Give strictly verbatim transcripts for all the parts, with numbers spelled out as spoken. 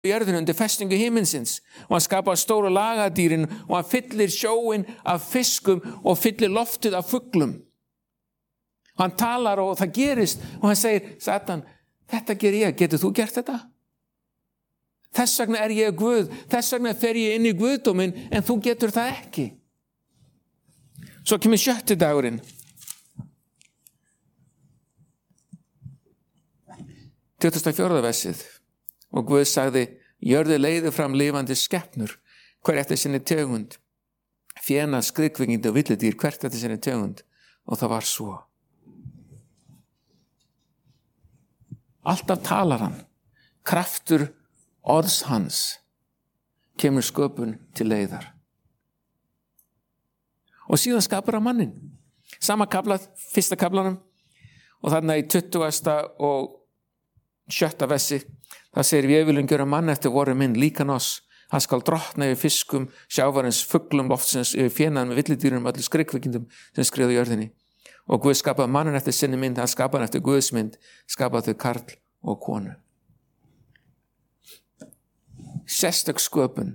jörðinu undir festingu himinsins og hann skapar stóru lagadýrin og hann fyllir sjóin af fiskum og fyllir loftið af fuglum. Hann talar og það gerist og hann segir, Satan, þetta ger ég, getur þú gert þetta? Þess vegna er ég Guð, þess vegna fer ég inn í Guðdóminn en þú getur það ekki. Svo kemur sjötti dagurinn. tuttugasta og fjórða versið. Og Guð sagði, jörðu leiði fram lifandi skepnur, hver eftir sinni tegund. Fjena, skriðkvikindi og villidýr, hvert eftir sinni tegund. Og það var svo. Alltaf talar hann. Kraftur orðs hans kemur sköpun til leiðar. Og síðan skapar hann mannin. Sama kafla, fyrsta kaflanum. Og þarna í tuttugasta og sjötta versi, það segir, við viljum gera mann eftir voru minn líkan oss. Hann skal drottna yfir fiskum, sjávarins, fuglum, loftsins, yfir fjenan með villidýrum, öllu skriðkvikindum sem skriðu jörðinni. Og Guð skapaði mannin eftir sinni mynd, hann skapaði hann eftir Guðs mynd, skapaði þau karl og konu. Sérstök sköpun.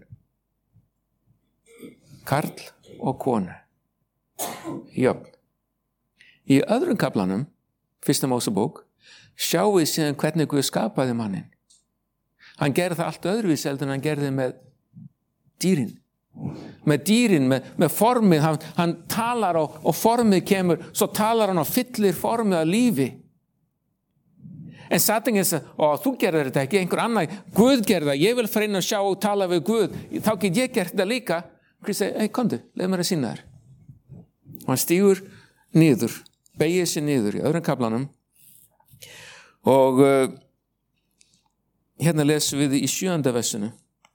Karl og konu. Jöfn. Í öðrum kaflanum, fyrsta Mósebók, sjáum við síðan hvernig Guð skapaði mannin. Hann gerði það allt öðruvísi heldur en hann gerði með dýrin. Með dýrin, með, með formið, hann, hann talar og, og formið kemur, svo talar hann og fyllir formið að lífi. En Satan er að, ó, þú gerðir þetta ekki, einhver annar, Guð gerði það, ég vil fara inn og sjá og tala við Guð, þá get ég gert þetta líka. Guð segi, ei, komdu, leið mér að sýna þér. Og hann stígur niður, beygir sig niður í öðrum kaflanum og uh, hérna lesum við í sjöunda versinu.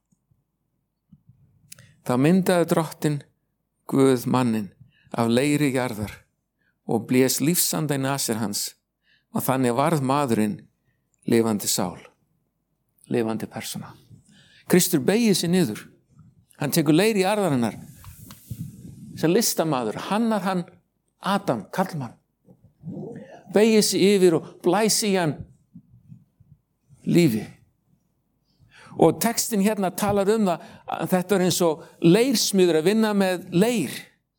Þá myndaði drottin Guð mannin af leiri jarðar og blés lífsanda í nasir hans og þannig varð maðurinn lifandi sál, lifandi persóna. Kristur beygir sig niður. Hann tekur leiri jarðarinnar sem listamaður, hannar hann Adam, karlmann. Beygir sig yfir og blæs í hann lífi. Og textin hérna talar um það að þetta er eins og leirsmiður að vinna með leir.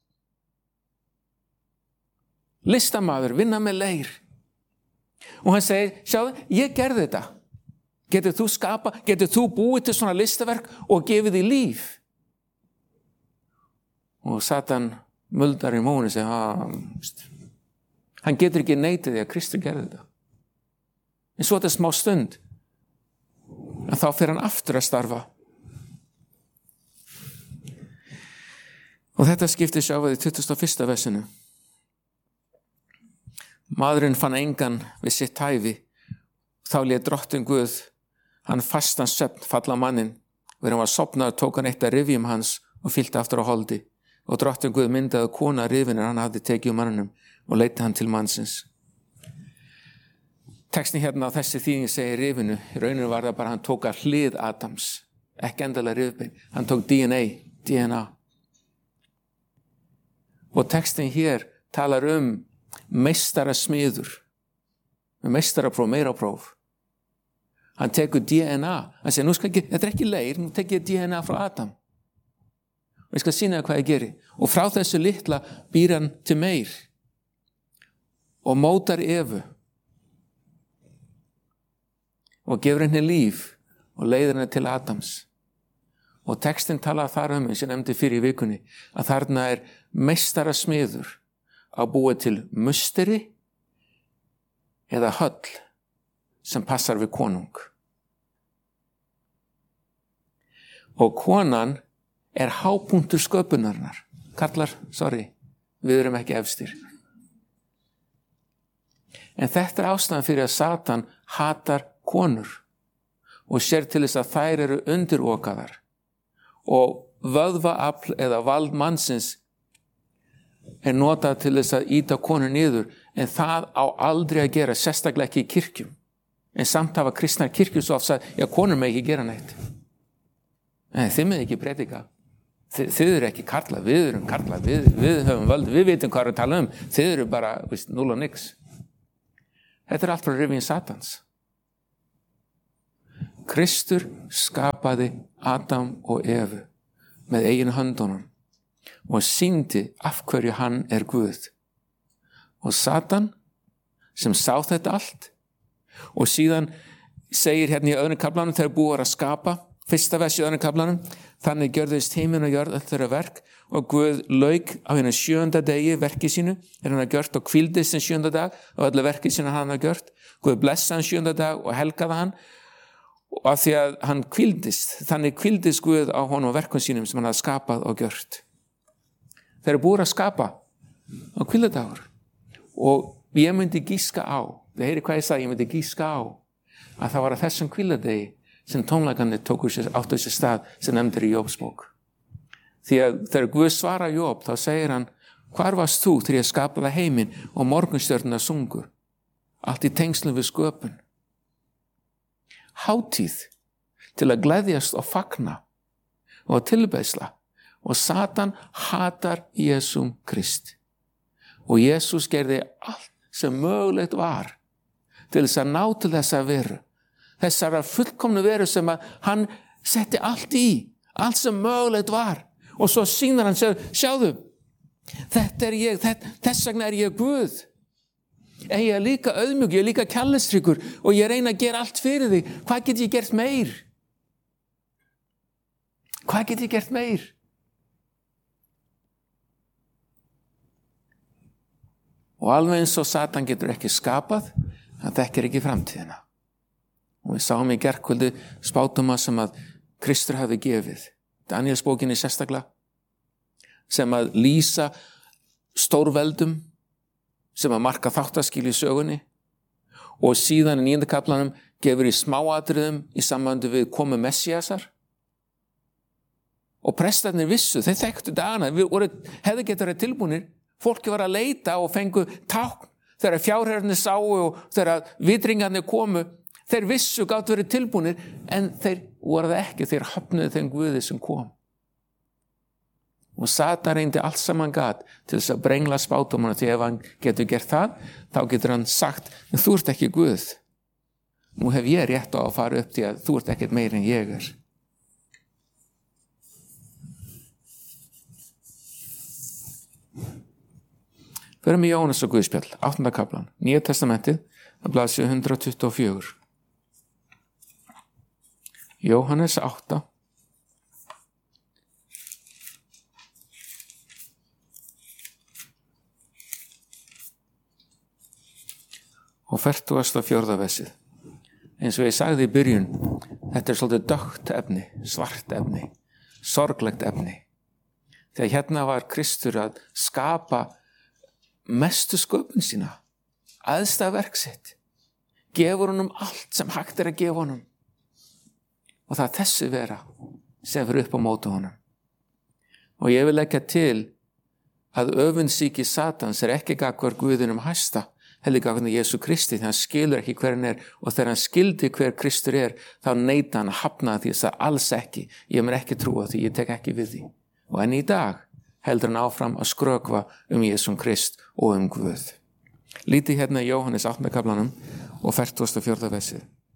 Listamaður, vinna með leir. Og hann segir, sjáðu, ég gerði þetta. Getur þú skapa, getur þú búið til svona listaverk og gefið því líf? Og Satan muldar í mónu og segir, ah, hann getur ekki neitað því að Kristur gerði þetta. En svo þetta smá stund, en þá fer hann aftur að starfa. Og þetta skiptir sig á við í tuttugasta og fyrsta versinu. Maðurinn fann engan við sitt hæfi, þá lét drottin Guð, hann fastan svefn falla mannin, og þegar hann var sofnaður tók hann eitt af rifjum hans og fyllti aftur á holdi, og drottin Guð myndaði kona rifinir hann hafði tekið um manninum og leiddi hann til mannsins. Textin hérna á þessi þýðing segir rifinu, í rauninu var það bara hann tók að hlið Adams, ekki endalega rifbein, hann tók D N A, D N A. Og textin hér talar um meistara smiður, meistarapróf, meirapróf. Hann tekur D N A, hann segir, nú skal ekki, þetta er ekki leir, nú tek ég D N A frá Adam. Og ég skal sýna það hvað ég geri. Og frá þessu litla býr hann til meir og mótar Evu. Og gefur henni líf og leiðir henni til Adams. Og textin talar þar um, eins og nefndi fyrir í vikunni, að þarna er meistara smiður að búa til musteri eða höll sem passar við konung. Og konan er hápunktur sköpunarinnar. Karlar, sorry, við erum ekki efstir. En þetta er ástæðan fyrir að Satan hatar konur og sér til þess að þær eru undirokaðar og vöðvaafl eða vald mannsins er notað til þess að ýta konur niður, en það á aldrei að gera, sérstaklega ekki í kirkjum. En samt hafa kristnar kirkjur svo oft sagt, já, konur með ekki gera neitt. Nei, þið með ekki predika. Þið, þið eru ekki karla, við erum karla, við, við höfum völd, við vitum hvað við tala um, þið eru bara, veist, núl og nix. Þetta er allt frá rifin Satans. Kristur skapaði Adam og Evu með eigin höndunum og sýndi af hverju hann er Guð. Og Satan sem sá þetta allt og síðan segir hérna í öðrum kaflanum þegar búið var að skapa, fyrsta vers í öðrum kaflanum, þannig gjörðist himinn og jörð öll þeirra verk og Guð lauk á hennar sjöunda degi verki sínu, er hann að gjört og hvíldist en sjöunda dag og öllu verki sínu hann að gjört. Guð blessa hann sjöunda dag og helgaði hann og af því að hann hvíldist, þannig hvíldist Guð á honum og verkum sínum sem hann hafði skapað og gjört. Þeir eru búið að skapa á hvíldardagur og ég myndi gíska á, þið heyri hvað ég sagði, ég myndi gíska á að það var að þessum hvíldardegi sem tónleikarnir tóku sér áttu sér stað sem nefndir í Jóbs bók. Því að þegar Guð svarar Jób þá segir hann, hvar varst þú þegar ég skapaði heiminn og morgunstjörnurnar sungu? Allt í tengslum við sköpun. Hátíð til að gleðjast og fagna og tilbeiðsla og Satan hatar Jesúm Krist. Og Jesús gerði allt sem mögulegt var til þess að ná til þess að veru. Þessara fullkomnu veru sem að hann setti allt í, allt sem mögulegt var. Og svo sýnar hann, segir, sjáðu, þetta er ég, þetta, þess vegna er ég Guð. En ég er líka auðmjúk, ég er líka kærleiksríkur og ég reyna að gera allt fyrir þig. Hvað get ég gert meir? Hvað get ég gert meir? Og alveg eins og Satan getur ekki skapað, hann þekkir ekki framtíðina. Og við sáum í gærkvöldi spádóma sem að Kristur hafi gefið. Daniels bókinni sérstaklega, sem að lýsa stórveldum, sem að marka þáttaskil í sögunni og síðan í níunda kaflanum gefur í smáatriðum í sambandi við komu Messiasar. Og prestarnir vissu, þeir þekktu dagana, við voru, hefði getur verið tilbúnir. Fólki var að leita og fengu tákn þegar fjárherrarnir sáu og þegar vitringarnir komu. Þeir vissu gátu verið tilbúnir en þeir voru það ekki, þeir höfnuðu þeim Guði sem kom. Og Satan reyndi allt sem hann gat til þess að brengla spádómana því ef hann getur gert það, þá getur hann sagt, þú ert ekki Guð. Nú hef ég rétt á að fara upp því að þú ert ekkert meir en ég er. Förum í Jóhannes og Guðspjall, áttunda kaflan, Nýja testamentið, að blaðsíðu hundrað tuttugu og fjögur. Jóhannes átta. Og fertugasta og fjórða versið. Eins og ég sagði í byrjun, þetta er svolítið dökkt efni, svart efni, sorglegt efni. Þegar hérna var Kristur að skapa mestu sköpun sína, æðsta verk sitt, gefur honum allt sem hægt er að gefa honum. Og það er þessi vera sem fyrir upp á móti honum. Og ég vil leggja til að öfundsýki Satans er ekki gagnvart Guðinum hæsta, heldur gagnvart Jesú Kristi, þegar hann skilur ekki hver hann er og þegar hann skildi hver Kristur er, þá neita hann að hafna því að alls ekki, ég mér ekki trúa því, ég tek ekki við því. Og enn í dag heldur hann áfram að skrökva um Jesúm Krist og um Guð. Lítið hérna í Jóhannes áttunda kaflanum og fertugasta og fjórða versið.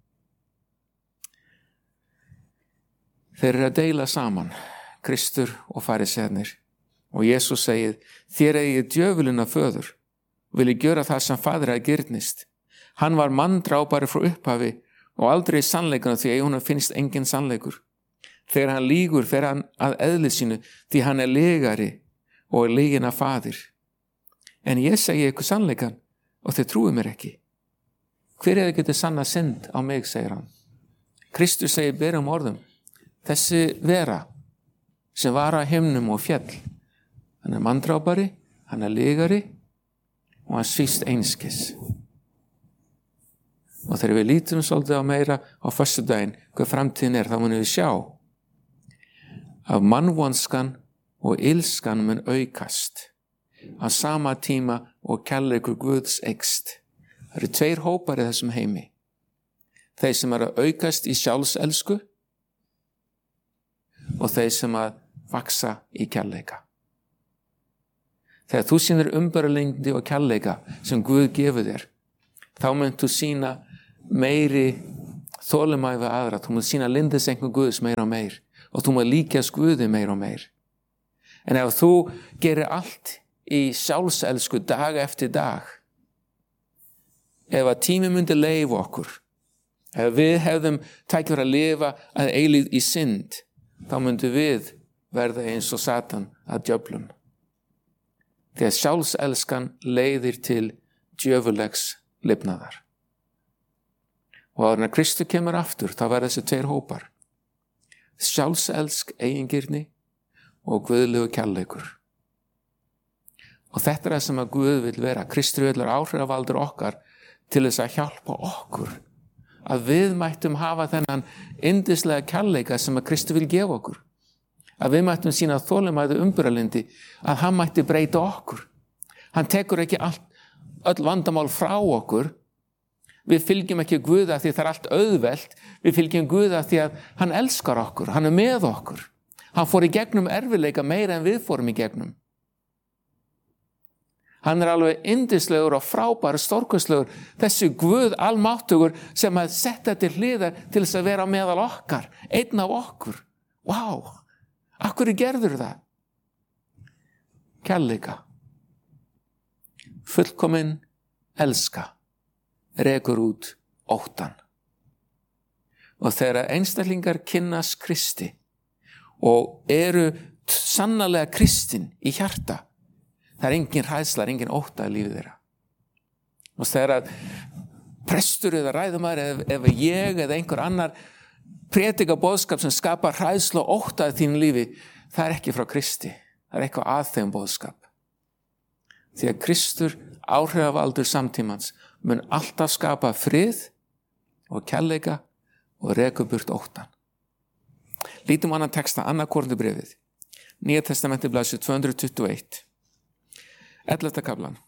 Þeir eru að deila saman, Kristur og farisæarnir, og Jesús segir, þér eigið djöfulinn að föður, vil ég gjöra það sem fadir að gyrnist. Hann var manndrápari frá upphafi og aldrei í sannleikuna því að honum finnst engin sannleikur. Þegar hann lýgur fer hann að eðli sínu því hann er legari og er legin af fadir. En ég segi ykkur sannleikan og þeir trúi mér ekki. Hver er það getur sanna synd á mig, segir hann. Kristur segir berum orðum, þessi vera sem var á himnum og fjall, hann er manndrápari, hann er legari og hann svíst einskis. Og þegar við lítum svolítið á meira á föstudaginn hvað framtíðin er, þá munum við sjá að mannvonskan og ilskan mun aukast á sama tíma og kærleikur Guðs eykst. Það eru tveir hópar í þessum heimi. Þeir sem eru að aukast í sjálfselsku og þeir sem að vaksa í kærleika. Þegar þú sýnir umbæralengdi og kærleika sem Guð gefur þér, þá munt þú sýna meiri þolinmæði við aðra, þú munt sýna lindisengu Guðs meir og meir og þú munt líkjast Guði meir og meir. En ef þú gerir allt í sjálfselsku dag eftir dag, ef að tími myndi leyfa okkur, ef við hefðum tækifæri að lifa að eilífð í synd, þá myndum við verða eins og Satan að djöflum. Því að sjálfselskan leiðir til djöfulegs lifnaðar. Og áður en Kristur kemur aftur, þá verða þessi tveir hópar. Sjálfselsk eigingirni og guðlegu kærleikur. Og þetta er það sem að Guð vil vera. Kristur vil vera áhrifavaldur okkar til þess að hjálpa okkur. Að við mættum hafa þennan yndislega kærleika sem að Kristur vil gefa okkur. Að við mættum sína þolinmæði umburðarlyndi, að hann mætti breyta okkur. Hann tekur ekki allt, öll vandamál frá okkur. Við fylgjum ekki Guða því það er allt auðvelt. Við fylgjum Guða því að hann elskar okkur, hann er með okkur. Hann fór í gegnum erfiðleika meira en við fórum í gegnum. Hann er alveg yndislegur og frábær, stórkostlegur, þessi Guð almáttugur sem að setja til hliðar til þess að vera meðal okkar, einn af okkur. Vá, af hverju gerður það? Kærleika. Fullkomin elska rekur út óttan. Og þegar einstaklingar kynnast Kristi og eru sannarlega kristin í hjarta, það er engin hræðsla, engin ótta í lífið þeirra. Og þegar að prestur eða ræðumæður eða, eða ég eða einhver annar predika boðskap sem skapar hræðsla og ótta í þínu lífi, það er ekki frá Kristi. Það er eitthvað að þeim boðskap. Því að Kristur, áhrifavaldur samtímans, mun alltaf skapa frið og kærleika og reka burt óttan. Lítum annan texta, annað Korinthubréfið. Nýja testamenti blaðsíðu tvö hundruð tuttugu og eitt. ellefta kaflan.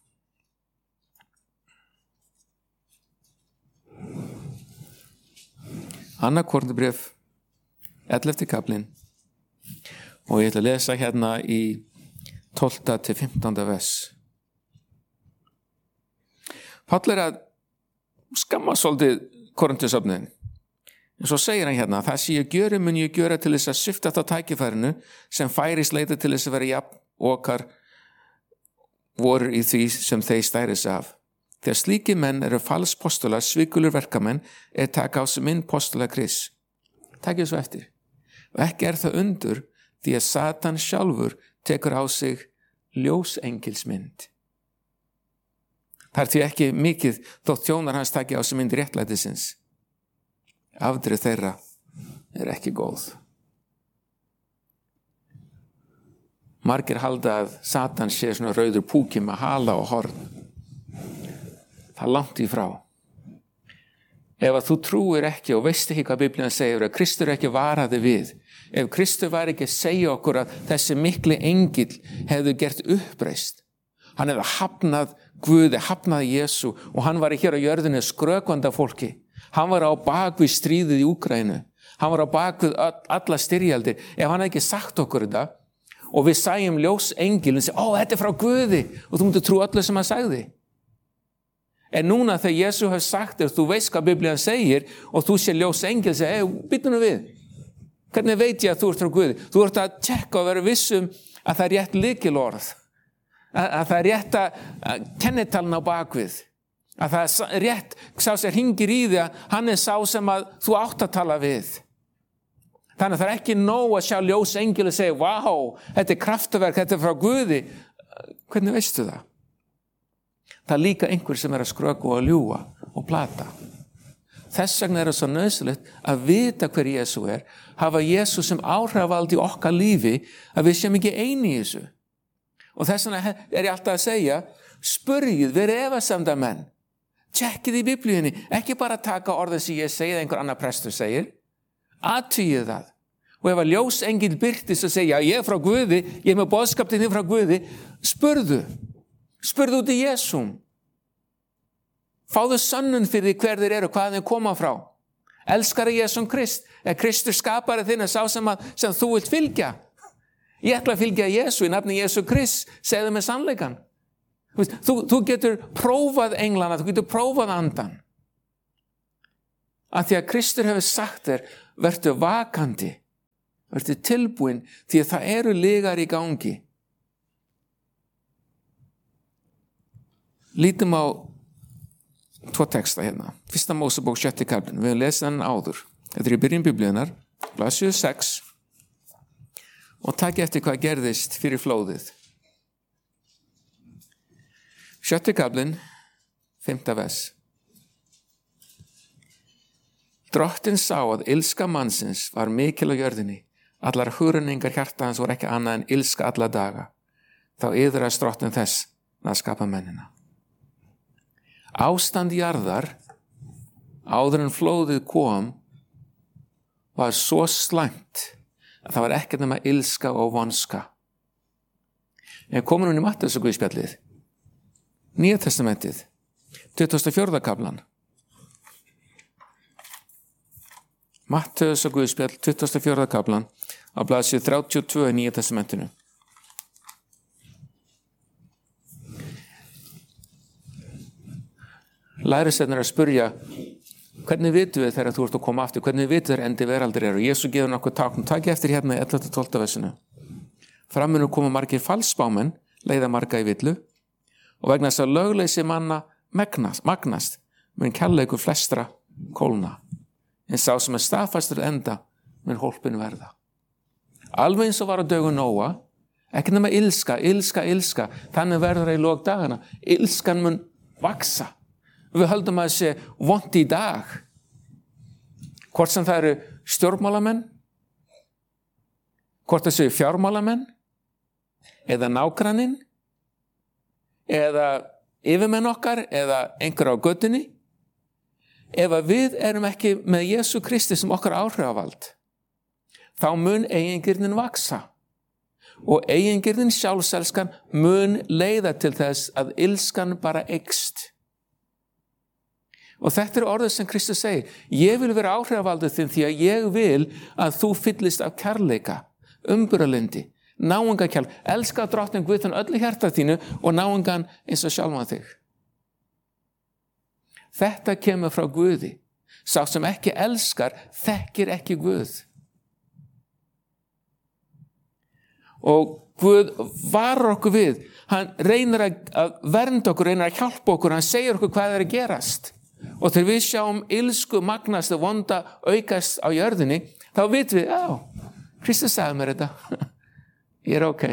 Annað Korinthubréf, ellefti kaflinn. Og ég ætla að lesa hérna í tólfta til fimmtánda vers. Páll er að skamma svolítið Korinthusöfnin. En svo segir hann hérna, það sem ég gjöri mun ég gjöra til þess að svipta þetta tækifærinu sem færis leita til þess að vera jafn okkar voru í því sem þeir stæris af. Þegar slíki menn eru falspostular, svikulur verkamenn, er taka á sem inn postula Kris. Takið svo eftir. Og ekki er það undur því að Satan sjálfur tekur á sig ljósengilsmynd. Það er því ekki mikið þótt þjónar hans taki á sem mynd réttlætisins. Afdrif þeirra er ekki góð. Margir halda að Satan sé svona rauður púki með hala og horn. Það er langt í frá. Ef að þú trúir ekki og veist ekki hvað Biblían segir, að Kristur ekki varaði við, ef Kristur var ekki að segja okkur að þessi mikli engill hefðu gert uppreist, hann hefði hafnað Guði, hafnað Jesú og hann var hér á jörðinu skrökvanda fólki. Hann var á bakvið stríðið í Úkraínu. Hann var á bakvið alla styrjaldir. Ef hann hefði ekki sagt okkur þetta og við sæjum ljós engil og segja, ó, þetta er frá Guði og þú mútið trú öllu sem hann sagði. En núna þegar Jesú hefði sagt þér, þú veist hvað Biblían segir og þú sé ljós engil og segja, ei, byttu nú við. Hvernig veit ég að þú ert frá Guði? Þú ert að tjekka og vera vissum að það er rétt lykilorð. Að, að það er rétt að kennitalna á bakvið. Að það er rétt, sá sem hringir í því að hann er sá sem að þú átt að tala við. Þannig að það er ekki nóg að sjá ljós engil og segja, vá, þetta er kraftaverk, þetta er frá Guði. Hvernig veistu það? Það er líka einhver sem er að skröku og ljúga og plata. Þess vegna er það svo nauðsynlegt að vita hver Jesú er, hafa Jesú sem áhrifavald í okkar lífi, að við séum ekki eini í þessu. Og þess vegna er ég alltaf að segja, spurgið, verið efasemdar menn. Tjekkið í Biblíunni, ekki bara taka orðið sem ég segi eða einhver annar prestur segir. Athugið það. Og ef að ljós engil birtist og segja, ég er frá Guði, ég er með boðskapinn frá Guði, spurðu. Spurðu út í Jesúm. Fáðu sönnun fyrir hver þeir eru, hvað þeir koma frá. Elskar Jesúm Krist. Er Kristur skapari þinn að sá sem, að, sem þú vilt fylgja? Ég ætla að fylgja Jesú í nafni Jesú Krist, segðu með sannleikan. Þú, þú getur prófað englana, þú getur prófað andan. að því að Kristur hefur sagt þér, vertu vakandi, vertu tilbúin, því að það eru lygar í gangi. Lítum á tvo texta hérna. Fyrsta Mósebók sjötti kaflinn, við höfum lesið hann áður. Þetta er í byrjun biblíunnar, blaðsíðu sex, og takk eftir hvað gerðist fyrir flóðið. Sjötti kaflinn, fimmta vers. Drottinn sá að ilska mannsins var mikil á jörðinni. Allar hugrenningar hjarta hans voru ekki annað en ilska alla daga. Þá iðrast drottinn þess að skapa mennina. Ástand jarðar, áður en flóðið kom, var svo slæmt að það var ekkert nema ilska og vonska. En komin hún í Mattheusar guðspjallið, Nýja testamentið, tuttugasta og fjórða kaflan. Mattheusar guðspjall, tuttugasta og fjórða kaflan, á blaðsíðu þrjátíu og tvö í Nýja testamentinu. Lærisveinarnir að spurja, hvernig vitum við þegar þú ert að koma aftur, hvernig vitum þeir endi veraldir eru? Jesús gefur nokkuð tákn, takk eftir hérna í ellefta og tólfta versinu. Framinu koma margir falsspámenn, leiða marga í villu, og vegna þess að lögleysi manna magnast, magnast mun kærleikur flestra kólna. En sá sem er staðfastur enda mun hólpin verða. Alveg eins og var á dögum Nóa, ekki nema ilska, ilska, ilska, þannig verður það í lok dagana. Ilskan mun vaksa. Við höldum að það sé vont í dag. Hvort sem það eru stjórnmálamenn, hvort það séu fjármálamenn, eða nágranninn, eða yfirmenn okkar, eða einhver á götunni. Ef við erum ekki með Jesú Kristi sem okkar áhrifavald, þá mun eigingirnin vaksa. Og eigingirnin sjálfselskan mun leiða til þess að ilskan bara eykst. Og þetta er orðið sem Kristus segir. Ég vil vera áhrifavaldið þinn því að ég vil að þú fyllist af kærleika, umburðarlyndi, náungakjálf, elska drottinn Guð þinn öllu hjarta þínu og náungan eins og sjálfan þig. Þetta kemur frá Guði. Sá sem ekki elskar, þekkir ekki Guð. Og Guð varar okkur við. Hann reynir að vernda okkur, reynir að hjálpa okkur, hann segir okkur hvað er að gerast. Og þegar við sjáum ilsku magnast og vonda aukast á jörðinni, þá vitum við, já, Kristus sagði mér þetta. Ég er ok.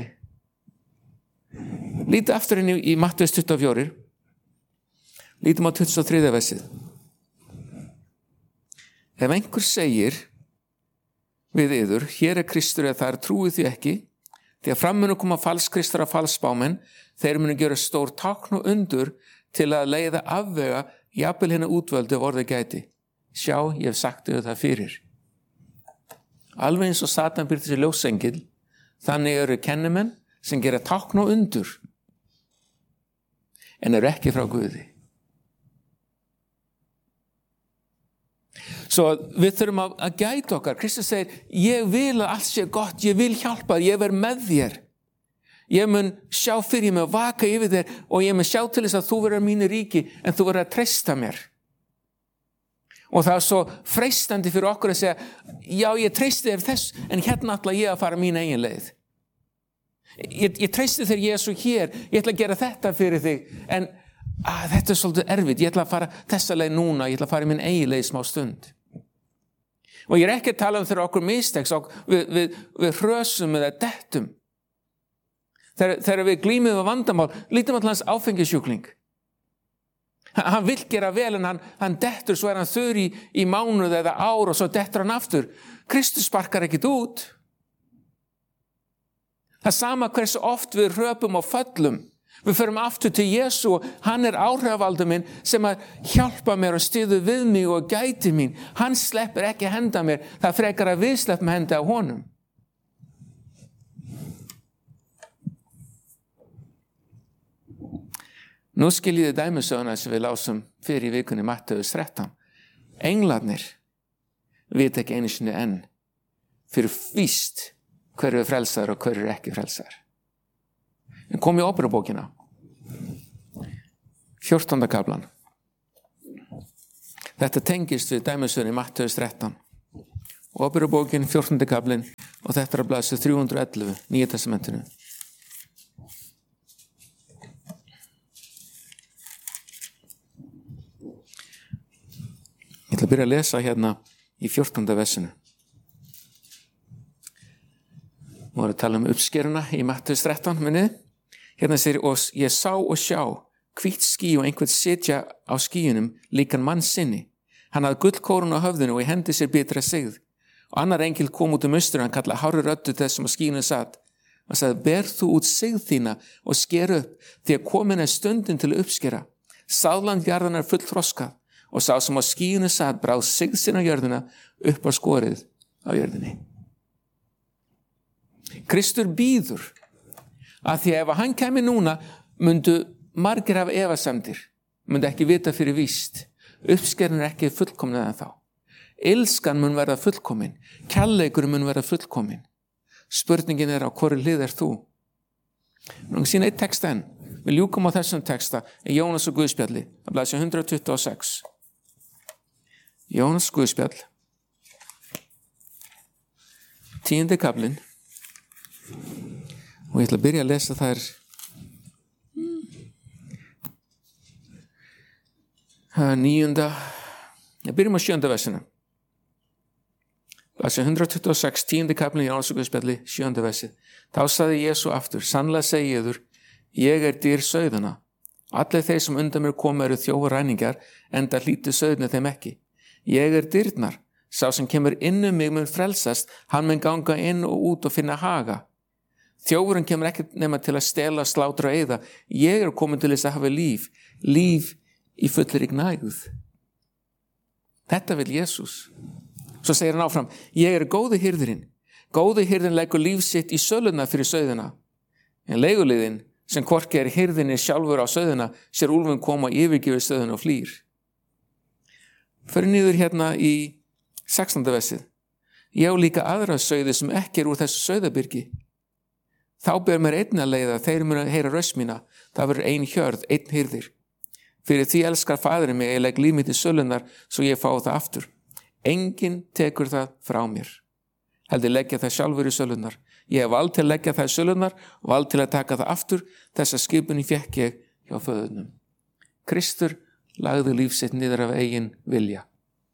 Lítið aftur inn í, í Mattheus tuttugu og fjögur. Lítum á tuttugasta og þriðja versið. Ef einhver segir við yður, hér er Kristur eða þar, trúið því ekki, því að fram munu koma falskristar og falsspámenn, þeir munu gera stór tákn og undur til að leiða afvega jafnvel hennar útvöldu af orðið gæti. Sjá, ég hef sagt þau það fyrir. Alveg eins og Satan byrði sér ljósengil, þannig eru kennimenn sem gera tákn og undur, en eru ekki frá Guði. Svo við þurfum að, að gæta okkar. Kristus segir, ég vil að allt sé gott, ég vil hjálpa þér, ég verð með þér. Ég mun sjá fyrir, ég mun vaka yfir þér og ég mun sjá til þess að þú verður mínu ríki en þú verður að treysta mér. Og það er svo freistandi fyrir okkur að segja, já ég treysti þér þess en hérna ætla ég að fara mín eigin leið. Ég, ég treysti þér Jesú hér, ég ætla að gera þetta fyrir þig en að, þetta er svolítið erfitt, ég ætla að fara þessa leið núna, ég ætla að fara í mín eigin leið smá stund. Og ég er ekki að tala um þegar okkur misteks og við, við, við hrösum eða dettum. Þegar, þegar við glímum við vandamál, lítum alltaf hans áfengisjúkling. Hann vill gera vel en hann, hann dettur, svo er hann þurr í, í mánuð eða ár og svo dettur hann aftur. Kristus sparkar ekkit út. Það er sama hversu oft við hröpum og föllum. Við förum aftur til Jesú og hann er áhrifaldur minn sem að hjálpa mér og styður við mig og gæti mín. Hann sleppir ekki henda mér, það frekar að við sleppum henda á honum. Nú skiljiði dæmisöguna sem við lásum fyrir í vikunni Mattheus þrettán. Englarnir vita ekki einu sinni enn fyrir víst hver er frelsar og hver er ekki frelsar. En kom í Óperubókina, fjórtánda kaflan. Þetta tengist við dæmisögunni í Mattheus þrettán. Óperubókin fjórtándi kaflinn og þetta er að blaðsíðu þrjú hundruð og ellefu, Nýja testamentinu. Ég ætla að byrja að lesa hérna í fjórtánda versinu. Nú erum við að tala um uppskeruna í Mattheus þrettán, minnið. Hérna segir, og ég sá og sjá hvítt ský og einhvern sitja á skýjunum líkan mann sinni. Hann hafði gullkórun á höfðinu og í hendi sér bitra sigð. Og annar engil kom út um austur, hann kallaði hárri röddu þessum á skýjunum satt. Hann sagði, ber þú út sigð þína og sker upp, því að komin er stundin til að uppskera. Sáðland jarðan er full þroskað og sá sem á skýjunum satt bráð sigð sinna á jörðina upp á skorið á jörðinni. Kristur bíður að því að ef hann kæmi núna myndu margir hafa efasemdir, myndu ekki vita fyrir víst. Uppskerin er ekki fullkomin en þá. Ilskan mun verða fullkomin, kærleikur mun verða fullkomin. Spurningin er á hvorri hlið er þú? Nú sína eitt texta enn. Við ljúkum á þessum texta í Jónas og Guðspjalli, að blaðsíðu hundrað tuttugu og sex. Jónas Guðspjall, tíundi kaflinn. Og ég ætla að byrja að lesa þær níunda, ég byrjum á sjönda versinu. Blaðsíðu hundrað tuttugu og sex, tíundi kaflinn í Jónas og Guðspjalli, sjönda versið. Þá sagði Jesú aftur, sannlega segi ég yður, ég er dýr sauðana. Allir þeir sem undan mér komu eru þjófar ræningjar, enda hlýtur sauðnir þeim ekki. Ég er dyrnar, sá sem kemur inn um mig mun frelsast, hann mun ganga inn og út og finna haga. Þjófurinn kemur ekki nema til að stela, slátra og eyða. Ég er komin til þess að hafa líf, líf í fullri gnægð. Þetta vil Jesús. Svo segir hann áfram, ég er góði hirðirinn. Góði hirðin leggur líf sitt í söluna fyrir sauðina. En leiguliðin, sem hvorki er hirðinni sjálfur á sauðina, sér úlfum koma og yfirgefi sauðina og flýr. Fyrir niður hérna í sextánda versið. Ég á líka aðra sauði sem ekki er úr þessu sauðabyrgi. Þá ber mér einn að leiða, þeir munu að heyra röst mína. Það verður ein hjörð, einn hirðir. Fyrir því elskar fadurinn mig, ég legg líf mitt í sölunar, svo ég fá það aftur. Enginn tekur það frá mér. Heldur leggja það sjálfur í sölunar. Ég hef vald til að leggja það í sölunar og vald til að taka það aftur. Þessa skipunni fékk ég hjá föðunum. Kristur lagði líf sitt niður af eigin vilja.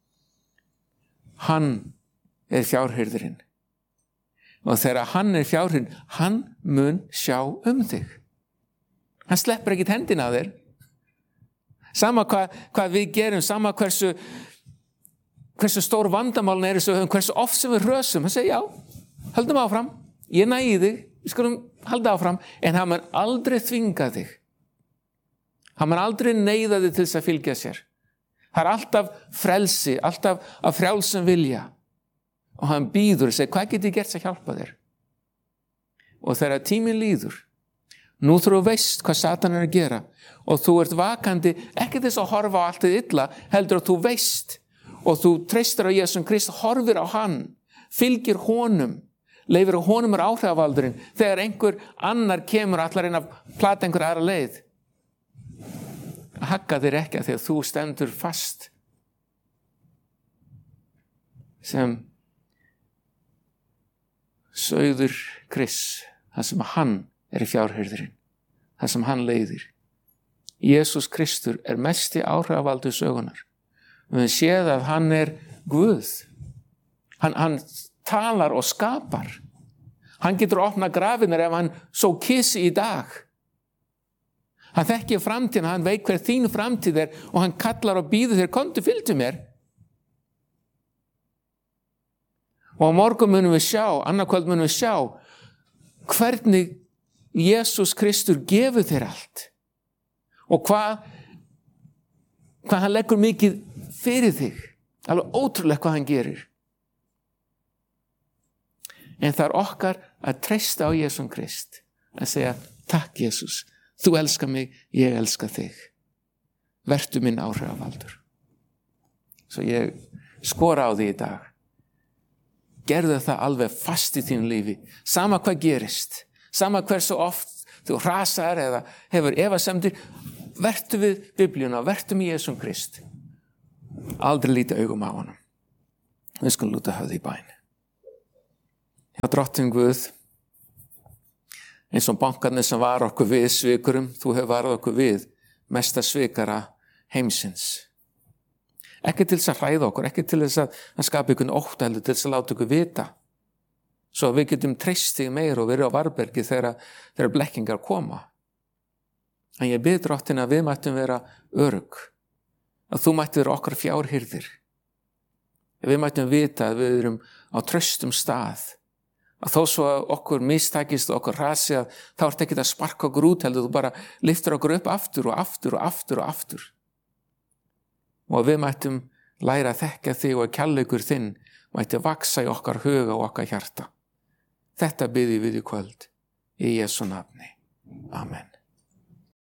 Hann er fjárhirðirinn. Og þegar hann er fjárhirðin, hann mun sjá um þig. Hann sleppur ekkit hendina að þér. Sama hvað, hvað við gerum, sama hversu, hversu stór vandamálin er þessu, hversu oft sem við rösum. Hann segir, já, höldum áfram, ég næði þig, við skulum halda áfram, en hann mun aldrei þvinga þig. Hann mun aldrei neyða þig til þess að fylgja sér. Það er alltaf frelsi, alltaf af frjálsum vilja. Og hann býður og segir, hvað get ég gert að hjálpa þér? Og þegar tíminn líður, nú þú veist hvað Satan er að gera og þú ert vakandi, ekki þess að horfa á allt þið illa, heldur að þú veist og þú treystir á Jesús Krist, horfir á hann, fylgir honum, leifir á honum er áhrifavaldurinn. Þegar einhver annar kemur allar inn að plata einhver aðra leið, hagga þér ekki að því að þú stendur fast sem sauður Krist, það sem hann er í fjárhirðurinn, það sem hann leiðir. Jesús Kristur er mesti áhrifavaldur sögunar. Við séð að hann er Guð. Hann, hann talar og skapar. Hann getur opnað grafinnar ef hann svo kissi í dag. Hann þekkir framtíðina, hann veit hver þín framtíð er og hann kallar og býður þér, komdu, fylgdu mér. Og á morgun munum við sjá, annarkvöld munum við sjá hvernig Jesús Kristur gefur þér allt og hvað, hvað hann leggur mikið fyrir þig. Alveg ótrúlega hvað hann gerir. En það er okkar að treysta á Jesús Krist, að segja, takk Jesús, þú elskar mig, ég elskar þig. Vertu minn áhrifavaldur. Svo ég skora á því í dag. Gerðu það alveg fast í þínu lífi, sama hvað gerist, sama hversu oft þú hrasar eða hefur efasemdir, vertu við Biblíuna, vertu með Jesús Krist aldrei líta augum á honum. Við skulum lúta höfði í bæn. Já, drottinn Guð, eins og bankarnir sem var okkur við svikurum, þú hefur varað okkur við mesta svikara heimsins. Ekki til þess að hræða okkur, ekki til þess að, að skapa ykkur ótta, heldur til þess að láta ykkur vita, svo við getum treyst þig meira og verið á varbergi þegar, þegar blekkingar koma. En ég bið Drottinn að við mættum vera örugg, að þú mættum vera okkar fjárhirðir. Við mættum vita að við erum á traustum stað, að þó svo að okkur mistækist og okkur rasi að þá ert ekki að sparka okkur út, heldur þú bara lyftir okkur upp aftur og aftur og aftur og aftur. Og við mættum læra að þekka þig og að kærleikur þinn mætti vaksa í okkar huga og okkar hjarta. Þetta biðjum við í kvöld, í Jesú nafni. Amen.